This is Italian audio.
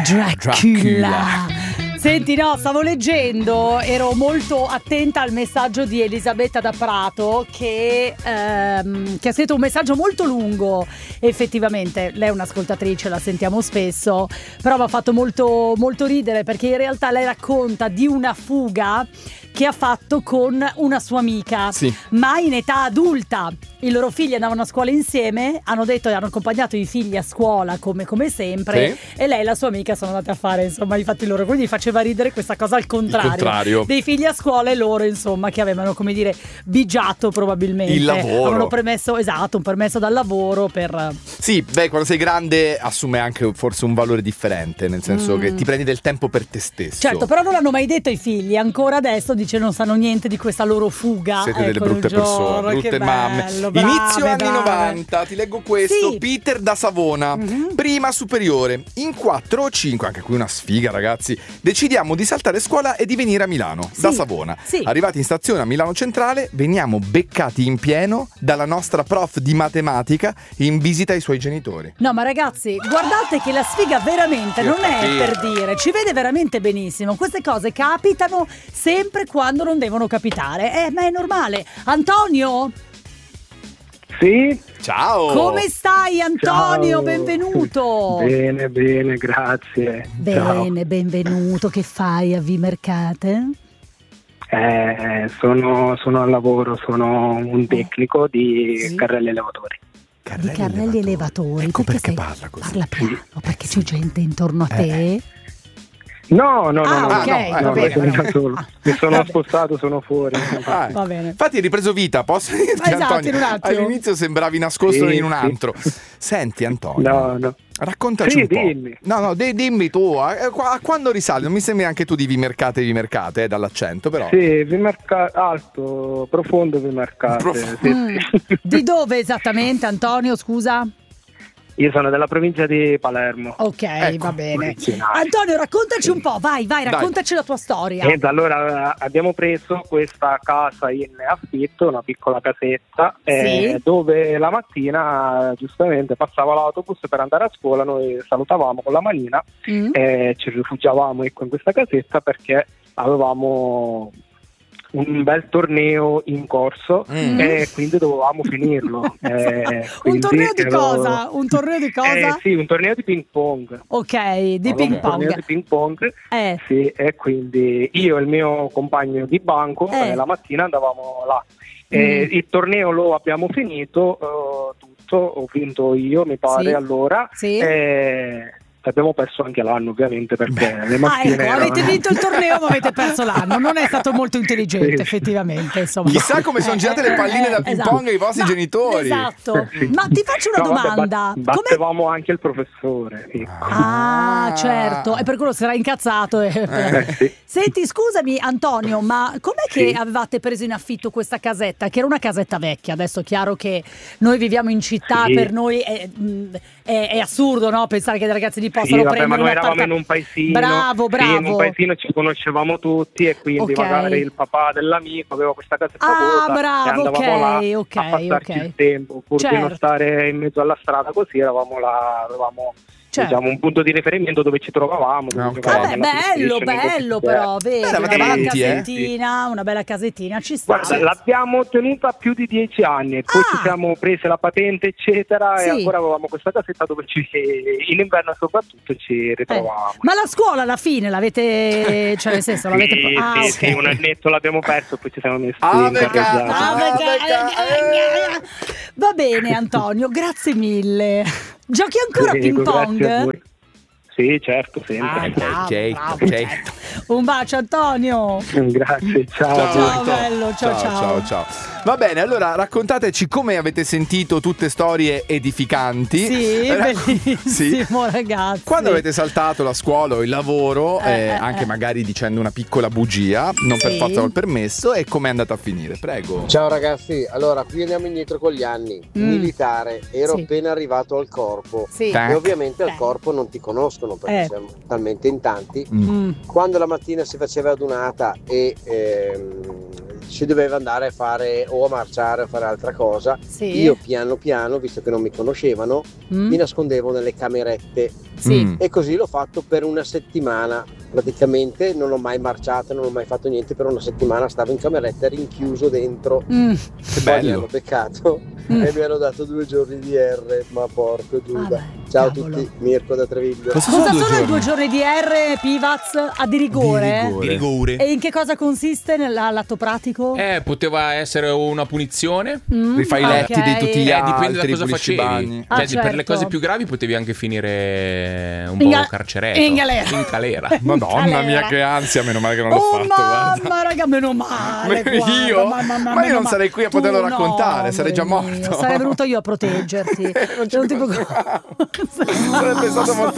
Dracula. Senti, no, stavo leggendo, ero molto attenta al messaggio di Elisabetta da Prato che ha scritto un messaggio molto lungo. Effettivamente lei è un'ascoltatrice, la sentiamo spesso, però mi ha fatto molto, molto ridere, perché in realtà lei racconta di una fuga che ha fatto con una sua amica, sì, ma in età adulta. I loro figli andavano a scuola insieme, hanno accompagnato i figli a scuola come sempre, sì, e lei e la sua amica sono andate a fare insomma i fatti loro, quindi faceva ridere questa cosa al contrario. Dei figli a scuola e loro insomma che avevano, come dire, bigiato probabilmente il lavoro, avevano permesso, esatto, un permesso dal lavoro per... Sì, beh, quando sei grande assume anche forse un valore differente, nel senso che ti prendi del tempo per te stesso. Certo, però non l'hanno mai detto ai figli, ancora adesso dice non sanno niente di questa loro fuga. Siete delle brutte persone, brutte mamme. Brave, Inizio anni brave. 90, ti leggo questo, sì. Peter da Savona, prima superiore, in 4 o 5, anche qui una sfiga ragazzi, decidiamo di saltare scuola e di venire a Milano, sì, da Savona. Sì. Arrivati in stazione a Milano Centrale, veniamo beccati in pieno dalla nostra prof di matematica in visita ai suoi genitori. No, ma ragazzi, guardate che la sfiga veramente non è per dire, ci vede veramente benissimo. Queste cose capitano sempre quando non devono capitare, ma è normale. Antonio? Sì? Ciao! Come stai, Antonio? Ciao. Benvenuto! Bene, grazie. Bene, Ciao. benvenuto. Che fai a Vimercate? Sono al lavoro, sono un tecnico di carrelli elevatori. Di carrelli elevatori. Ecco perché parla così. Parla piano, perché c'è gente intorno a te? No, ok, no, va bene. sono da solo. Mi sono spostato, sono fuori. Va bene. Infatti hai ripreso vita, posso dirti, Esatto, Antonio? in un attimo. All'inizio sembravi nascosto Sì, in un antro. Senti Antonio, No. raccontaci un po'. Dimmi. No, dimmi tu, a quando risali? Non mi sembri anche tu di Vimercate, dall'accento però. Sì, alto, profondo Vimercate. Sì. Di dove esattamente, Antonio, scusa? Io sono della provincia di Palermo. Ok, Ecco, va bene. originale. Antonio, raccontaci un po', vai, raccontaci la tua storia. Niente, allora abbiamo preso questa casa in affitto, una piccola casetta, Sì. dove la mattina giustamente passava l'autobus per andare a scuola, noi salutavamo con la manina e ci rifugiavamo in questa casetta perché avevamo un bel torneo in corso e quindi dovevamo finirlo. Un torneo di cosa? Un torneo di cosa? Sì, un torneo di ping pong. Ok, di ping Un torneo pong. di ping pong. Sì, e quindi io e il mio compagno di banco la mattina andavamo là. Il torneo lo abbiamo finito tutto, ho vinto io, mi pare, Sì. allora. Sì. Abbiamo perso anche l'anno ovviamente perché le mattine ecco, avete vinto il torneo ma avete perso l'anno. Non è stato molto intelligente, Sì. effettivamente, insomma. Chissà come sono girate le palline da ping pong ai vostri genitori. Esatto. Ma ti faccio una domanda. Battevamo anche il professore. Ecco. Certo, e per quello si era incazzato. Sì. Senti, scusami Antonio, ma com'è che avevate preso in affitto questa casetta? Che era una casetta vecchia, adesso è chiaro che noi viviamo in città, per noi è assurdo, no? Pensare che dei ragazzi di possano prendere ma noi un eravamo in un paesino. Bravo. Sì, in un paesino ci conoscevamo tutti e quindi magari il papà dell'amico aveva questa casetta vuota bravo, e andavamo là a passarci il tempo, pur di non stare in mezzo alla strada così, eravamo là, avevamo diciamo un punto di riferimento dove ci trovavamo. Vabbè, bello però, vedi, una bella casettina, ci sta. Guarda, l'abbiamo tenuta più di 10 anni e poi ci siamo prese la patente eccetera e ancora avevamo questa casetta dove in inverno soprattutto ci ritrovavamo. Ma la scuola alla fine l'avete, cioè nel senso l'avete sì, un annetto l'abbiamo perso, poi ci siamo messi Va bene Antonio, grazie mille. Giochi ancora a ping pong? Sì, certo, sempre. Certo. Un bacio Antonio. Grazie, ciao bello, ciao. Va bene, allora raccontateci come avete sentito tutte storie edificanti. Sì, bellissimo ragazzi. Quando avete saltato la scuola o il lavoro, anche magari dicendo una piccola bugia, non per forza col permesso, e come è andata a finire? Prego. Ciao ragazzi, allora qui andiamo indietro con gli anni. Militare, ero appena arrivato al corpo e ovviamente al corpo non ti conoscono perché siamo talmente in tanti. Quando la mattina si faceva adunata e si doveva andare a fare o a marciare o a fare altra cosa, io piano piano, visto che non mi conoscevano, mi nascondevo nelle camerette E così l'ho fatto per una settimana. Praticamente non ho mai marciato, non ho mai fatto niente. Per una settimana stavo in cameretta rinchiuso dentro. Che bello. Mi hanno beccato e mi hanno dato 2 giorni di R. Ma porco Giuda. Ciao a tutti, Mirko da Treviglio. Cosa sono i 2 giorni di R, Pivaz, di rigore? Di rigore. E in che cosa consiste nell'atto pratico? Poteva essere una punizione. Rifai i letti di tutti gli altri. Dipende da cosa facevi. Certo. Per le cose più gravi potevi anche finire un po' carceretto. In galera. In galera. Madonna mia, che ansia, meno male che non l'ho fatto. Mamma, raga, meno male. Io? Ma io non sarei qui a poterlo raccontare, sarei già morto. Sarei venuto io a proteggerti. Non sarebbe stato molto